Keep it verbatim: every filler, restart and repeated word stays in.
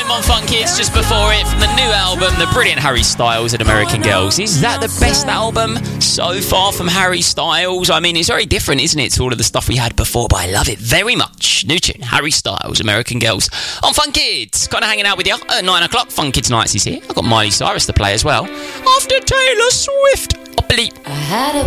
Time on Fun Kids just before it from the new album, the brilliant Harry Styles and American Girls. Is that the best album so far from Harry Styles? I mean, it's very different, isn't it, to all of the stuff we had before, but I love it very much. New tune, Harry Styles, American Girls on Fun Kids. Kind of hanging out with you at nine o'clock. Fun Kids Nights is here. I've got Miley Cyrus to play as well. After Taylor Swift. I believe. I had a